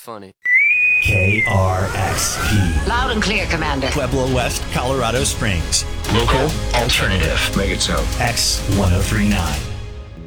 funny. KRXP. Loud and clear, Commander. Pueblo West, Colorado Springs. Local alternative. Make it so. X1039.